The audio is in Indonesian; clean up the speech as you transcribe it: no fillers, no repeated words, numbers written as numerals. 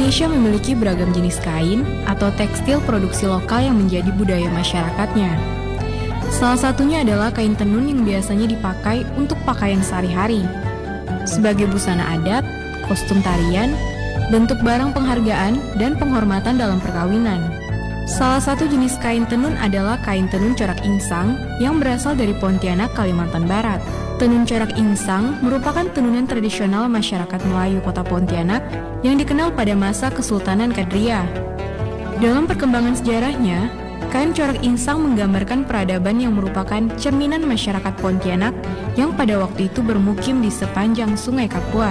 Indonesia memiliki beragam jenis kain atau tekstil produksi lokal yang menjadi budaya masyarakatnya. Salah satunya adalah kain tenun yang biasanya dipakai untuk pakaian sehari-hari, sebagai busana adat, kostum tarian, bentuk barang penghargaan, dan penghormatan dalam perkawinan. Salah satu jenis kain tenun adalah kain tenun corak insang yang berasal dari Pontianak, Kalimantan Barat. Tenun corak insang merupakan tenunan tradisional masyarakat Melayu Kota Pontianak yang dikenal pada masa Kesultanan Kadriah. Dalam perkembangan sejarahnya, kain corak insang menggambarkan peradaban yang merupakan cerminan masyarakat Pontianak yang pada waktu itu bermukim di sepanjang Sungai Kapuas.